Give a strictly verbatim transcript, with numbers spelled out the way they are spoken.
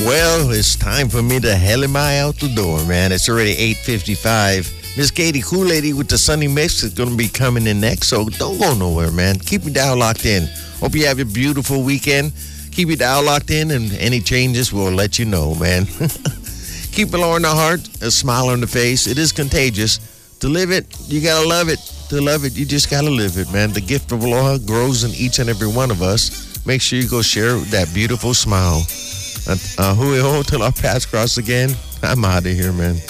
Well, it's time for me to hell am I out the door, man. It's already eight fifty-five. Miss Katie Kool-Lady with the Sunny Mix is going to be coming in next, so don't go nowhere, man. Keep your dial locked in. Hope you have a beautiful weekend. Keep your dial locked in, and any changes, we'll let you know, man. Keep a low in the heart, a smile on the face. It is contagious. To live it, you got to love it. To love it, you just got to live it, man. The gift of aloha grows in each and every one of us. Make sure you go share that beautiful smile. Uh, hui ho till our paths cross again. I'm out of here, man.